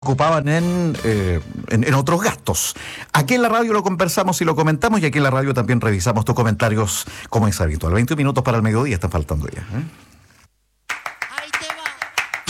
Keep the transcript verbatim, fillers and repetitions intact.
ocupaban en, eh, en, en otros gastos. Aquí en la radio lo conversamos y lo comentamos, y aquí en la radio también revisamos tus comentarios como es habitual. veinte minutos para el mediodía están faltando ya, ¿eh?